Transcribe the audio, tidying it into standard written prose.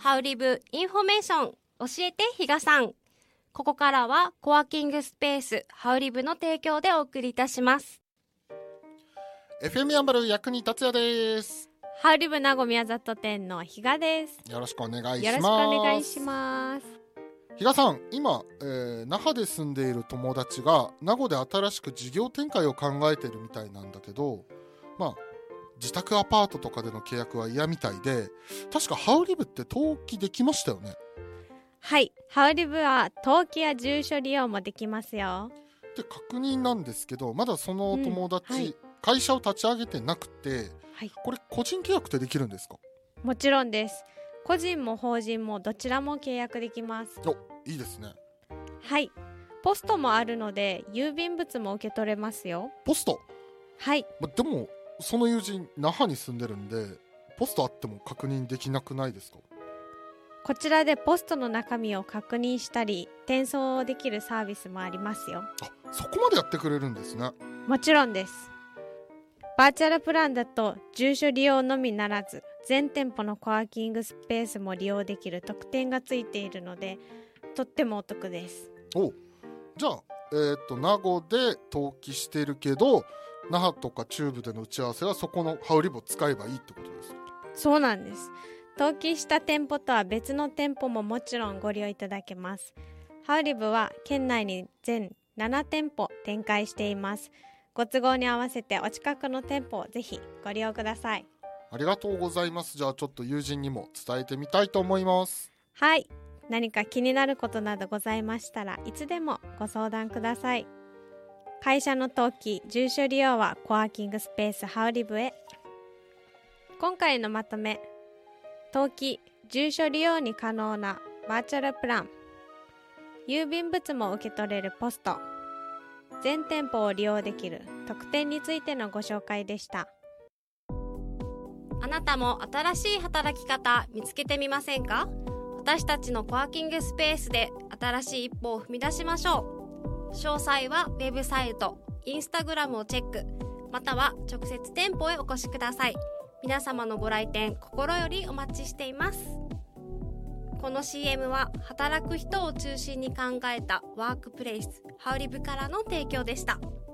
ハウリブインフォメーション教えて比嘉さん。ここからはコワーキングスペースハウリブの提供でお送りいたします。 FM やんばる役に達也です。 ハウリブ名古宮里店の比嘉です。 よろしくお願いします。 よろしくお願いします。 比嘉さん、今、那覇で住んでいる友達が名護で新しく事業展開を考えているみたいなんだけど、自宅アパートとかでの契約は嫌みたいで、確かハウリブって登記できましたよね。 はい、ハウリブは登記や住所利用もできますよ。 で、確認なんですけど、まだその友達、 はい、 会社を立ち上げてなくて、 はい、 これ個人契約ってできるんですか？ もちろんです。個人も法人もどちらも契約できます。 お、いいですね。 はい、ポストもあるので郵便物も受け取れますよ。 ポスト？ はい、 でもその友人那覇に住んでるんで、ポストあっても確認できなくないですか？ こちらでポストの中身を確認したり転送できるサービスもありますよ。 そこまでやってくれるんですね。 もちろんです。バーチャルプランだと住所利用のみならず全店舗のコワーキングスペースも利用できる特典がついているのでとってもお得です。 じゃあ、名護で登記してるけど那覇とか中部での打ち合わせはそこのハウリブを使えばいいってことですか？ そうなんです。登記した店舗とは別の店舗ももちろんご利用いただけます。ハウリブは県内に全7店舗展開しています。ご都合に合わせてお近くの店舗をぜひご利用ください。 ありがとうございます。じゃあちょっと友人にも伝えてみたいと思います。 はい、何か気になることなどございましたらいつでもご相談ください。会社の登記、住所利用はコワーキングスペースハウリブへ。今回のまとめ、登記、住所利用に可能なバーチャルプラン、郵便物も受け取れるポスト、全店舗を利用できる特典についてのご紹介でした。あなたも新しい働き方見つけてみませんか？私たちのコワーキングスペースで新しい一歩を踏み出しましょう。詳細はウェブサイト、インスタグラムをチェック、または直接店舗へお越しください。皆様のご来店心よりお待ちしています。この CM は働く人を中心に考えたワークプレイスハウリブからの提供でした。